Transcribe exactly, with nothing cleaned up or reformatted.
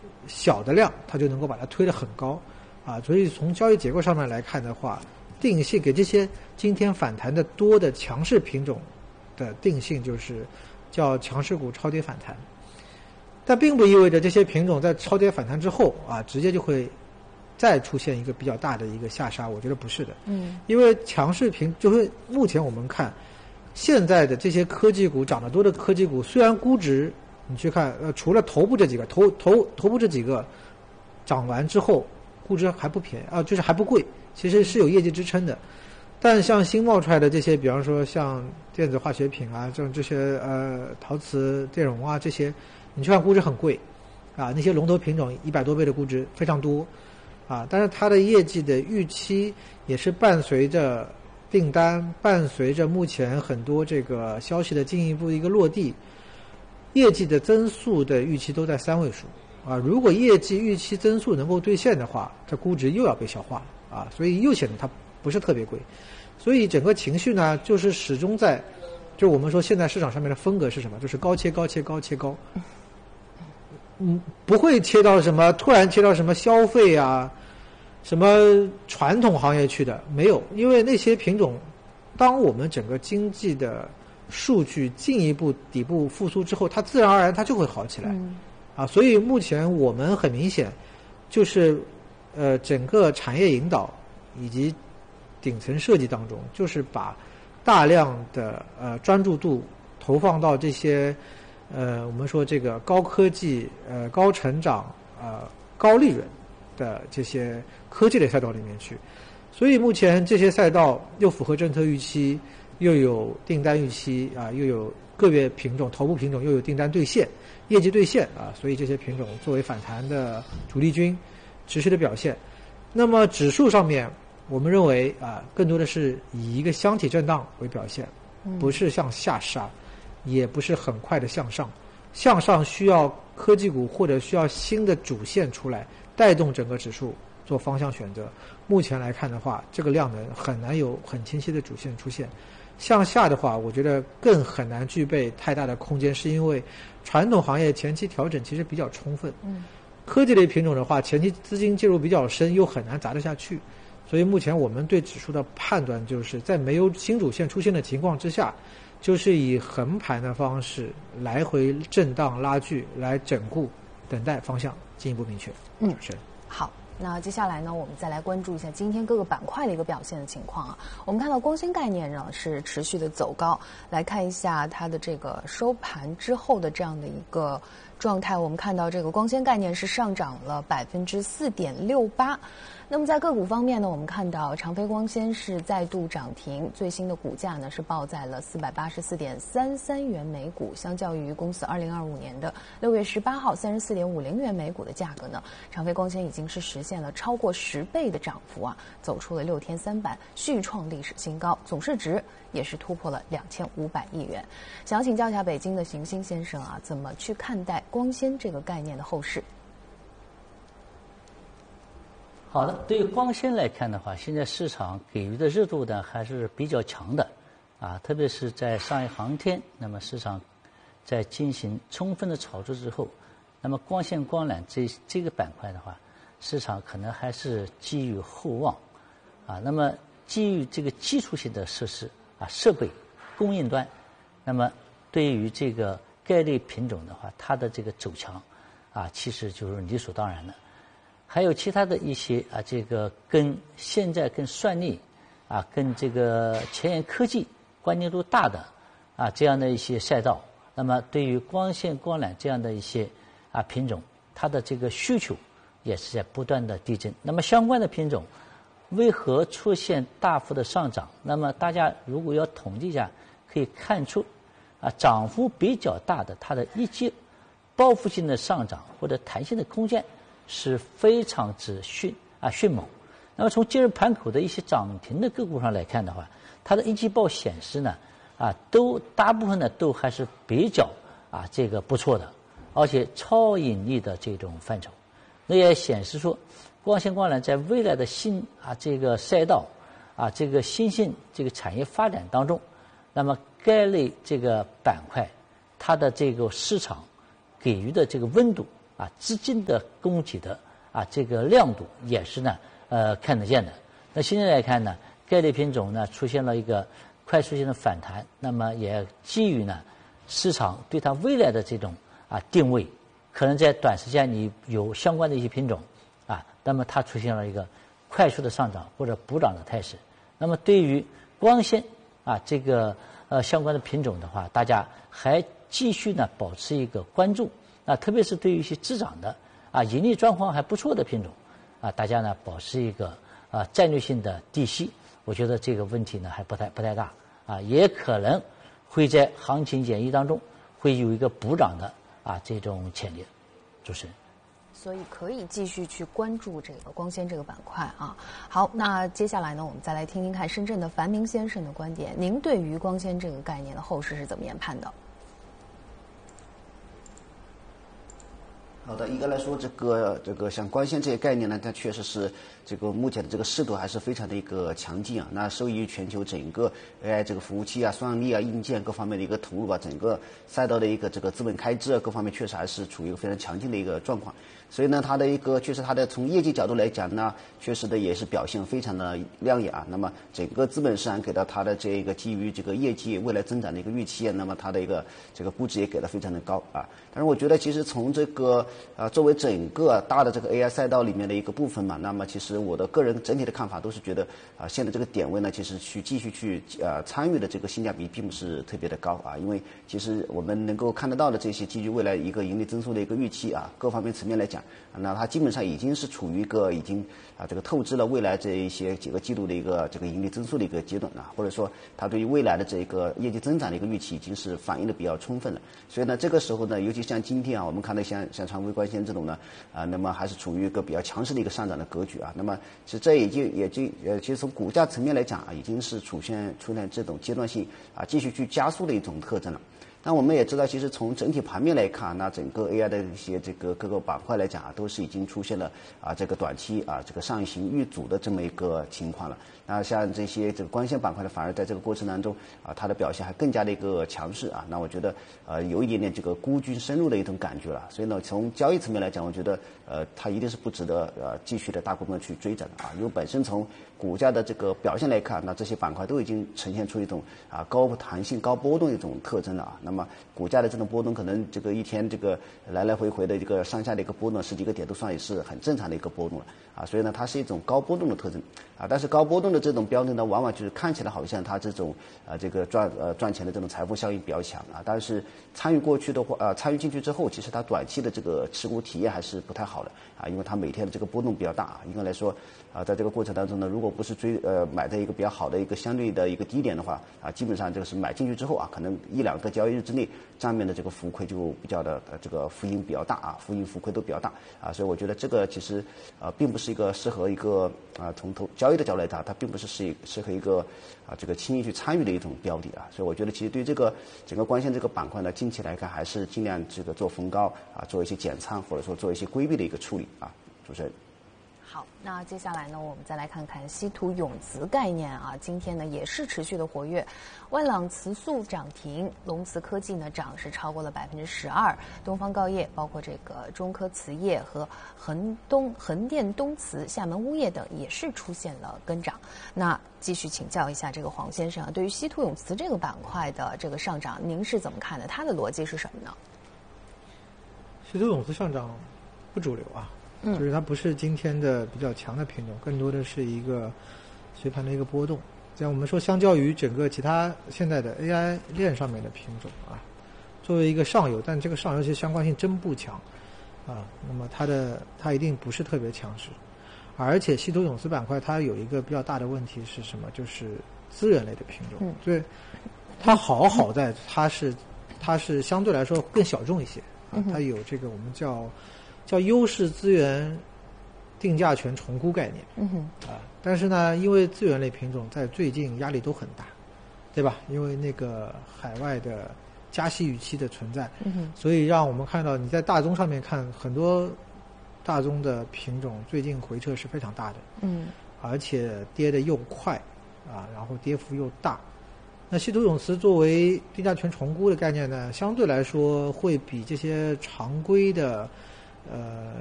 小的量，它就能够把它推得很高啊。所以从交易结构上面来看的话，定性给这些今天反弹的多的强势品种的定性就是叫强势股超跌反弹，但并不意味着这些品种在超跌反弹之后啊，直接就会再出现一个比较大的一个下杀，我觉得不是的。 嗯， 因为强势品就是目前我们看现在的这些科技股涨得多的科技股，虽然估值你去看，呃，除了头部这几个，头头头部这几个涨完之后，估值还不便宜啊，就是还不贵，其实是有业绩支撑的。但像新冒出来的这些，比方说像电子化学品啊，这种这些呃陶瓷电容啊这些，你去看估值很贵啊，那些龙头品种一百多倍的估值非常多啊，但是它的业绩的预期也是伴随着订单，伴随着目前很多这个消息的进一步的一个落地，业绩的增速的预期都在三位数啊。如果业绩预期增速能够兑现的话，这估值又要被消化了啊，所以又显得它不是特别贵。所以整个情绪呢，就是始终在，就是我们说现在市场上面的风格是什么？就是高切高切高切高，嗯，不会切到什么突然切到什么消费啊，什么传统行业去的没有，因为那些品种，当我们整个经济的数据进一步底部复苏之后，它自然而然它就会好起来， 嗯、 啊，所以目前我们很明显就是呃整个产业引导以及顶层设计当中，就是把大量的呃专注度投放到这些呃我们说这个高科技呃高成长呃高利润的这些科技类赛道里面去，所以目前这些赛道又符合政策预期，又有订单预期啊，又有个别品种头部品种又有订单兑现、业绩兑现啊，所以这些品种作为反弹的主力军持续的表现。那么指数上面，我们认为啊，更多的是以一个箱体震荡为表现，不是向下杀，也不是很快的向上。向上需要科技股或者需要新的主线出来带动整个指数做方向选择。目前来看的话，这个量能很难有很清晰的主线出现。向下的话，我觉得更很难具备太大的空间，是因为传统行业前期调整其实比较充分。 嗯， 科技类品种的话，前期资金介入比较深，又很难砸得下去。所以目前我们对指数的判断就是在没有新主线出现的情况之下，就是以横盘的方式来回震荡拉锯来整固，等待方向进一步明确。 嗯， 是。 好。那接下来呢，我们再来关注一下今天各个板块的一个表现的情况啊。我们看到光纤概念呢是持续的走高，来看一下它的这个收盘之后的这样的一个状态。我们看到这个光纤概念是上涨了百分之四点六八。那么在个股方面呢，我们看到长飞光纤是再度涨停，最新的股价呢是报在了四百八十四点三三元每股，相较于公司二零二五年的六月十八号三十四点五零元每股的价格呢，长飞光纤已经是实现了超过十倍的涨幅啊，走出了六天三板，续创历史新高，总市值也是突破了两千五百亿元。想要请教一下北京的邢鑫先生啊，怎么去看待光纤这个概念的后市？ 好的，对于光纤来看的话，现在市场给予的热度呢还是比较强的，啊，特别是在商业航天，那么市场在进行充分的炒作之后，那么光线光缆这这个板块的话，市场可能还是寄予厚望，啊，那么基于这个基础性的设施啊设备供应端，那么对于这个该类品种的话，它的这个走强啊，其实就是理所当然的。还有其他的一些啊，这个跟现在跟算力啊，跟这个前沿科技关联度大的啊这样的一些赛道，那么对于光线光缆这样的一些啊品种，它的这个需求也是在不断的递增。那么相关的品种为何出现大幅的上涨？那么大家如果要统计一下，可以看出啊涨幅比较大的，它的一级报复性的上涨或者弹性的空间是非常之迅啊迅猛。那么从今日盘口的一些涨停的个股上来看的话，它的一季报显示呢啊都大部分呢都还是比较啊这个不错的，而且超盈利的这种范畴。那也显示出光纤光缆在未来的新啊这个赛道啊这个新兴这个产业发展当中，那么该类这个板块它的这个市场给予的这个温度啊资金的供给的啊这个亮度也是呢呃看得见的。那现在来看呢，该类品种呢出现了一个快速性的反弹，那么也基于呢市场对它未来的这种啊定位，可能在短时间你有相关的一些品种啊，那么它出现了一个快速的上涨或者补涨的态势。那么对于光纤啊这个呃相关的品种的话，大家还继续呢保持一个关注啊，特别是对于一些滋长的啊盈利状况还不错的品种啊，大家呢保持一个啊战略性的低吸。我觉得这个问题呢还不太不太大啊，也可能会在行情演绎当中会有一个补涨的啊这种潜力。主持人。 所以可以继续去关注这个光纤这个板块啊。好，那接下来呢，我们再来听听看深圳的樊明先生的观点。您对于光纤这个概念的后市是怎么研判的？ 好的，一个来说，这个这个像光纤这些概念呢，它确实是这个目前的这个势头还是非常的一个强劲啊。那受益于全球整个 A I 这个服务器啊、算力啊、硬件各方面的一个投入啊，整个赛道的一个这个资本开支啊，各方面确实还是处于一个非常强劲的一个状况。所以呢，它的一个确实它的从业绩角度来讲呢，确实的也是表现非常的亮眼啊。那么整个资本市场给到它的这个基于这个业绩未来增长的一个预期啊，那么它的一个这个估值也给得非常的高啊。但是我觉得其实从这个啊作为整个大的这个 A I 赛道里面的一个部分嘛，那么其实我的个人整体的看法都是觉得啊现在这个点位呢，其实去继续去呃参与的这个性价比并不是特别的高啊，因为其实我们能够看得到的这些基于未来一个盈利增速的一个预期啊，各方面层面来讲。那它基本上已经是处于一个已经啊这个透支了未来这一些几个季度的一个这个盈利增速的一个阶段了，或者说它对于未来的这个业绩增长的一个预期已经是反映的比较充分了。所以呢，这个时候呢，尤其像今天啊，我们看到像像长微光纤这种呢啊，那么还是处于一个比较强势的一个上涨的格局啊。那么其实这已经也就呃，其实从股价层面来讲啊，已经是出现出现这种阶段性啊继续去加速的一种特征了。但我们也知道，其实从整体盘面来看，那整个 A I 的一些这个各个板块来讲啊，都是已经出现了啊这个短期啊这个上行遇阻的这么一个情况了。那像这些这个光纤板块呢，反而在这个过程当中啊，它的表现还更加的一个强势啊。那我觉得呃有一点点这个孤军深入的一种感觉了。所以呢，从交易层面来讲，我觉得呃它一定是不值得呃继续的大规模去追涨的啊，因为本身从股价的这个表现来看，那这些板块都已经呈现出一种啊高弹性、高波动的一种特征了啊。那么股价的这种波动，可能这个一天这个来来回回的这个上下的一个波动十几个点，都算也是很正常的一个波动了啊。所以呢，它是一种高波动的特征啊。但是高波动的这种标的呢，往往就是看起来好像它这种啊这个赚呃赚钱的这种财富效应比较强啊。但是参与过去的话，呃参与进去之后，其实它短期的这个持股体验还是不太好的啊，因为它每天的这个波动比较大啊。应该来说啊，在这个过程当中呢，如果不是追呃买在一个比较好的一个相对的一个低点的话啊，基本上这个是买进去之后啊，可能一两个交易日之内账面的这个浮亏就比较的呃这个浮盈比较大啊，浮盈浮亏都比较大啊，所以我觉得这个其实呃并不是一个适合一个啊从投交易的角度来讲，它并不是适适合一个啊这个轻易去参与的一种标的啊，所以我觉得其实对这个整个光纤这个板块呢，近期来看还是尽量这个做逢高啊，做一些减仓或者说做一些规避的一个处理啊，主持人。 好，那接下来呢，我们再来看看稀土永磁概念啊，今天呢也是持续的活跃，万朗磁塑涨停，龙磁科技呢涨是超过了百分之十二，东方锆业、包括这个中科磁业和恒东恒电东磁、厦门钨业等也是出现了跟涨。那继续请教一下这个黄先生啊，对于稀土永磁这个板块的这个上涨，您是怎么看的？它的逻辑是什么呢？ 稀土永磁上涨不主流啊。就是它不是今天的比较强的品种，更多的是一个随盘的一个波动。像我们说，相较于整个其他现在的 A I 链上面的品种啊，作为一个上游，但这个上游其实相关性真不强啊。那么它的它一定不是特别强势，而且稀土永磁板块它有一个比较大的问题是什么？就是资源类的品种。对，它好好在它是它是相对来说更小众一些啊，它有这个我们叫。叫优势资源定价权重估概念，嗯哼，啊，但是呢，因为资源类品种在最近压力都很大，对吧？因为那个海外的加息预期的存在，嗯哼，所以让我们看到你在大宗上面看很多大宗的品种最近回撤是非常大的，嗯，而且跌得又快，啊，然后跌幅又大。那稀土永磁作为定价权重估的概念呢，相对来说会比这些常规的。 呃